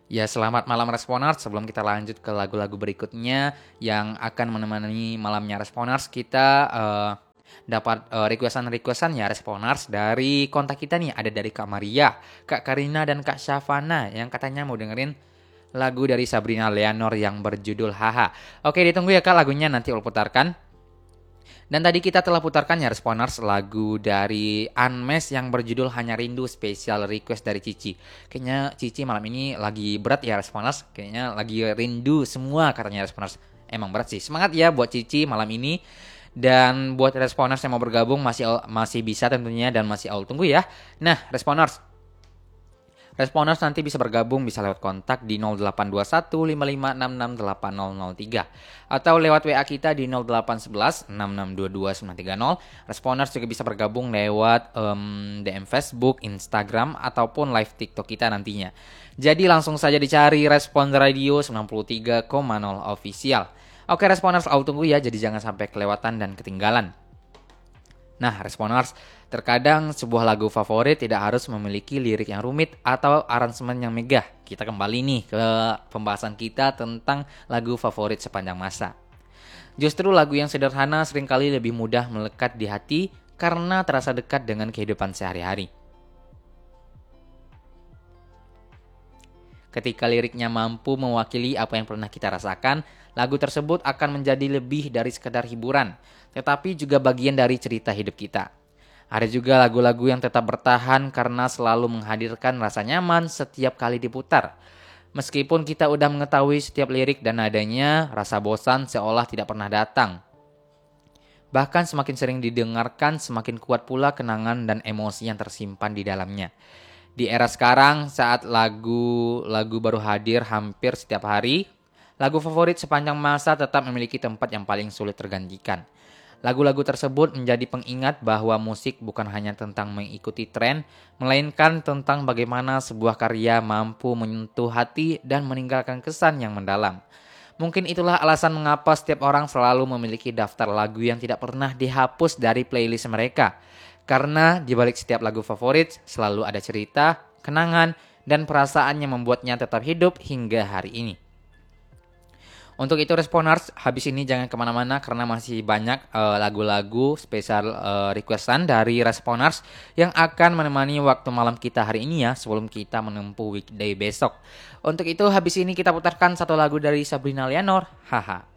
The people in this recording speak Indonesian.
Ya, selamat malam Responers. Sebelum kita lanjut ke lagu-lagu berikutnya yang akan menemani malamnya Responers, kita dapat requestan ya Responers dari kontak kita nih. Ada dari Kak Maria, Kak Karina, dan Kak Syafana yang katanya mau dengerin lagu dari Sabrina Leonor yang berjudul Haha. Oke, ditunggu ya Kak, lagunya nanti Ul putarkan. Dan tadi kita telah putarkan ya Responers lagu dari Unmesh yang berjudul Hanya Rindu, special request dari Cici. Kayaknya Cici malam ini lagi berat ya Responers. Kayaknya lagi rindu semua katanya Responers. Emang berat sih. Semangat ya buat Cici malam ini. Dan buat Responers yang mau bergabung masih bisa tentunya dan masih Aul tunggu ya. Nah, Responers, Responers nanti bisa bergabung bisa lewat kontak di 082155668003 atau lewat WA kita di 0811662290. Responers juga bisa bergabung lewat DM Facebook, Instagram ataupun live TikTok kita nantinya. Jadi langsung saja dicari Respon Radio 93,0 official. Oke Responers, aku tunggu ya, jadi jangan sampai kelewatan dan ketinggalan. Nah, Responers, terkadang sebuah lagu favorit tidak harus memiliki lirik yang rumit atau aransemen yang megah. Kita kembali nih ke pembahasan kita tentang lagu favorit sepanjang masa. Justru lagu yang sederhana seringkali lebih mudah melekat di hati karena terasa dekat dengan kehidupan sehari-hari. Ketika liriknya mampu mewakili apa yang pernah kita rasakan, lagu tersebut akan menjadi lebih dari sekedar hiburan, tetapi juga bagian dari cerita hidup kita. Ada juga lagu-lagu yang tetap bertahan karena selalu menghadirkan rasa nyaman setiap kali diputar. Meskipun kita udah mengetahui setiap lirik dan nadanya, rasa bosan seolah tidak pernah datang. Bahkan semakin sering didengarkan, semakin kuat pula kenangan dan emosi yang tersimpan di dalamnya. Di era sekarang, saat lagu-lagu baru hadir hampir setiap hari, lagu favorit sepanjang masa tetap memiliki tempat yang paling sulit tergantikan. Lagu-lagu tersebut menjadi pengingat bahwa musik bukan hanya tentang mengikuti tren, melainkan tentang bagaimana sebuah karya mampu menyentuh hati dan meninggalkan kesan yang mendalam. Mungkin itulah alasan mengapa setiap orang selalu memiliki daftar lagu yang tidak pernah dihapus dari playlist mereka. Karena di balik setiap lagu favorit selalu ada cerita, kenangan, dan perasaan yang membuatnya tetap hidup hingga hari ini. Untuk itu Responers, habis ini jangan kemana-mana karena masih banyak lagu-lagu spesial requestan dari Responers yang akan menemani waktu malam kita hari ini ya sebelum kita menempuh weekday besok. Untuk itu habis ini kita putarkan satu lagu dari Sabrina Leonor, Haha.